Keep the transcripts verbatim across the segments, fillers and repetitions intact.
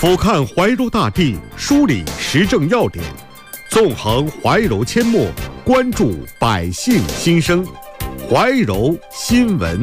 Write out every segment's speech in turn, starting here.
俯瞰怀柔大地，梳理时政要点，纵横怀柔阡陌，关注百姓心声。怀柔新闻。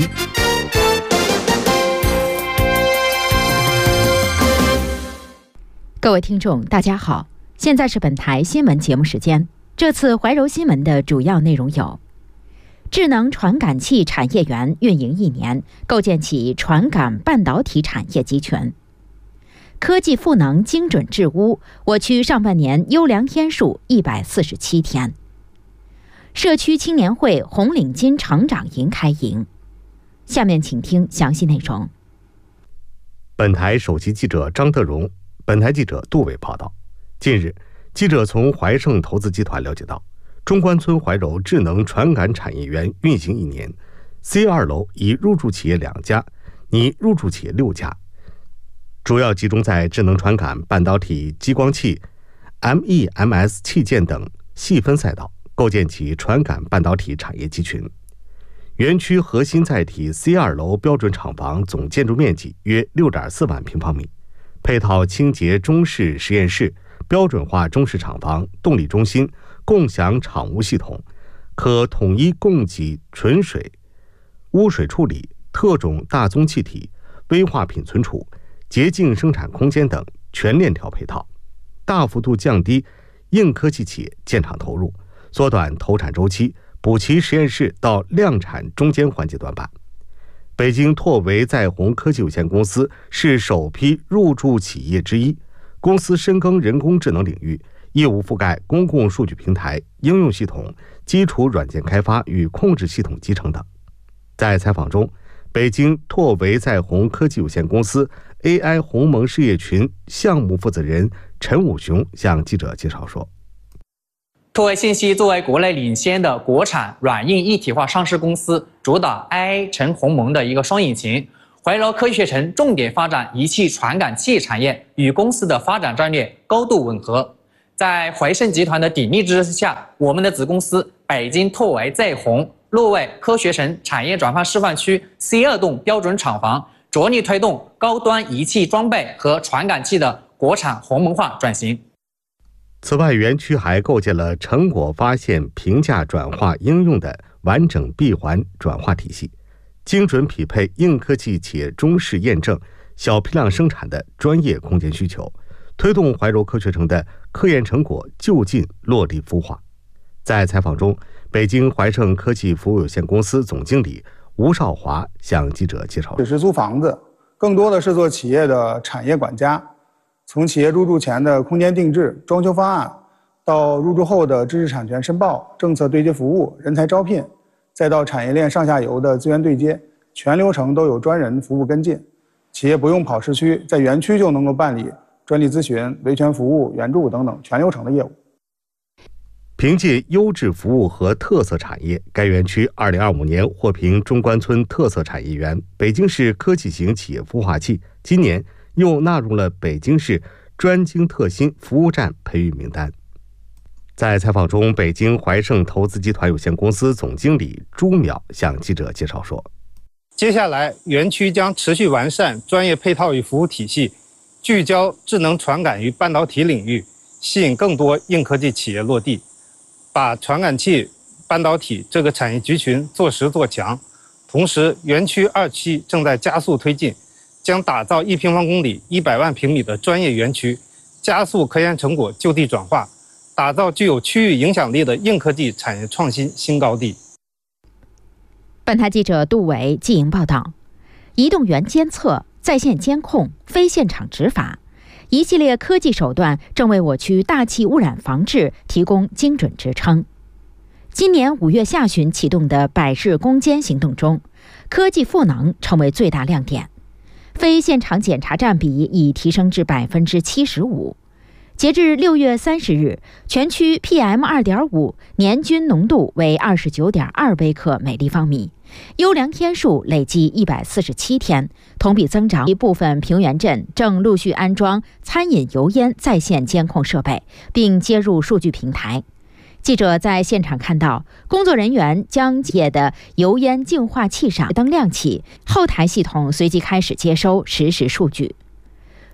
各位听众，大家好，现在是本台新闻节目时间。这次怀柔新闻的主要内容有：智能传感器产业园运营一年，构建起传感半导体产业集群；科技赋能精准治污，我区上半年优良天数一百四十七天；社区青年会红领巾成长营开营。下面请听详细内容。 本台首席记者张德荣，本台记者杜伟报道。近日，记者从怀盛投资集团了解到，中关村怀柔智能传感产业园运行一年 ，C 二楼已入驻企业两家，拟入驻企业六家，主要集中在智能传感、半导体、激光器、M E M S 器件等细分赛道，构建起传感半导体产业集群。园区核心载体 C 二楼标准厂房总建筑面积约 六点四万平方米，配套清洁中式实验室、标准化中式厂房、动力中心、共享厂务系统，可统一供给纯水、污水处理、特种大宗气体、危化品存储、洁净生产空间等全链条配套，大幅度降低硬科技企业建厂投入，缩短投产周期，补齐实验室到量产中间环节短板。北京拓维在宏科技有限公司是首批入驻企业之一，公司深耕人工智能领域，业务覆盖公共数据平台、应用系统、基础软件开发与控制系统集成等。在采访中，北京拓维在宏科技有限公司 A I 鸿蒙事业群项目负责人陈武雄向记者介绍说， 拓维信息作为国内领先的国产软硬一体化上市公司，主打 I A 乘鸿蒙的一个双引擎，怀柔科学城重点发展仪器传感器产业，与公司的发展战略高度吻合。在怀盛集团的鼎力支持下，我们的子公司北京拓维在宏落位科学城产业转换示范区 C 二栋标准厂房，着力推动高端仪器装备和传感器的国产鸿蒙化转型。 此外，园区还构建了成果发现、评价、转化、应用的完整闭环转化体系，精准匹配硬科技企业中式验证、小批量生产的专业空间需求，推动怀柔科学城的科研成果就近落地孵化。在采访中，北京怀盛科技服务有限公司总经理吴少华向记者介绍， 只是租房子，更多的是做企业的产业管家，从企业入驻前的空间定制、装修方案，到入驻后的知识产权申报、政策对接服务、人才招聘，再到产业链上下游的资源对接，全流程都有专人服务跟进。企业不用跑市区，在园区就能够办理专利咨询、维权服务、援助等等全流程的业务。 凭借优质服务和特色产业，该园区二零二五年获评中关村特色产业园、北京市科技型企业孵化器，今年又纳入了北京市专精特新服务站培育名单。在采访中，北京怀盛投资集团有限公司总经理朱淼向记者介绍说， 接下来园区将持续完善专业配套与服务体系，聚焦智能传感与半导体领域，吸引更多硬科技企业落地，把传感器、半导体这个产业集群做实做强。同时，园区二期正在加速推进，将打造一平方公里、一百万平米的专业园区，加速科研成果就地转化，打造具有区域影响力的硬科技产业创新新高地。 本台记者杜伟记营报道，移动源监测、在线监控、非现场执法，一系列科技手段正为我区大气污染防治提供精准支撑。今年五月下旬启动的百日攻坚行动中，科技赋能成为最大亮点，非现场检查占比已提升至百分之七十五。截至六月三十日，全区 P M 二点五 年均浓度为二十九点二微克每立方米，优良天数累计一百四十七天，同比增长。一部分平原镇正陆续安装餐饮油烟在线监控设备，并接入数据平台。记者在现场看到，工作人员将企业的油烟净化器上灯亮起，后台系统随即开始接收实时数据。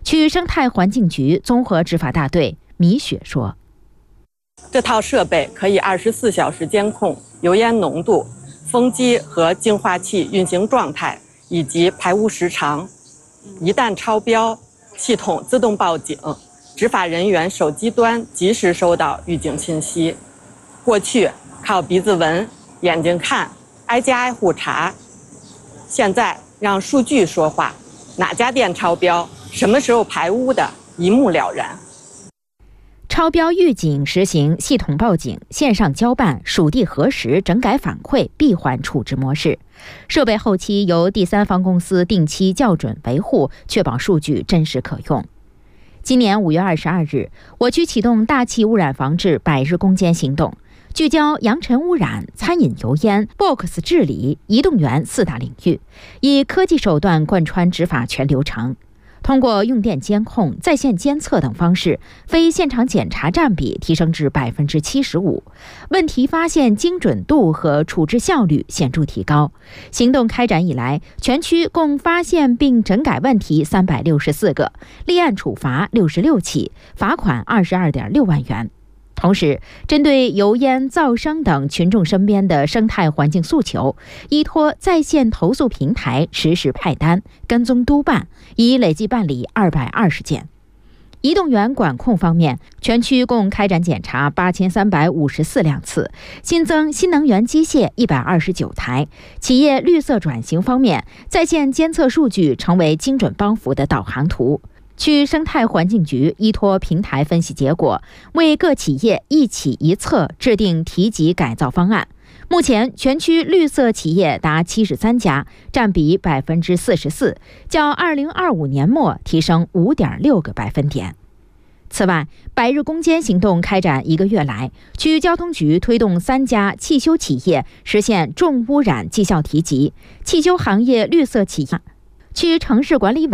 区生态环境局综合执法大队米雪说：“ 这套设备可以二十四小时监控油烟浓度、风机和净化器运行状态以及排污时长。一旦超标，系统自动报警，执法人员手机端及时收到预警信息。过去靠鼻子闻、眼睛看、挨家挨户查，现在让数据说话，哪家店超标，什么时候排污的，一目了然。” 超标预警实行系统报警、线上交办、属地核实、整改反馈、闭环处置模式。设备后期由第三方公司定期校准维护，确保数据真实可用。今年五月二十二日，我区启动大气污染防治百日攻坚行动，聚焦扬尘污染、餐饮油烟、B O X 治理、移动源四大领域，以科技手段贯穿执法全流程。通过用电监控、在线监测等方式，非现场检查占比提升至百分之七十五，问题发现精准度和处置效率显著提高。行动开展以来，全区共发现并整改问题三百六十四个，立案处罚六十六起，罚款二十二点六万元。同时，针对油烟、噪声等群众身边的生态环境诉求，依托在线投诉平台实时派单、跟踪督办，已累计办理二百二十件。移动源管控方面，全区共开展检查八千三百五十四辆次，新增新能源机械一百二十九台。企业绿色转型方面，在线监测数据成为精准帮扶的导航图。区生态环境局依托平台分析结果，为各企业一企一策制定提级改造方案。目前，全区绿色企业达七十三家，占比百分之四十四，较二零二五年末提升五点六个百分点。此外，百日攻坚行动开展一个月来，区交通局推动三家汽修企业实现重污染绩效提级，汽修行业绿色企业。区城市管理委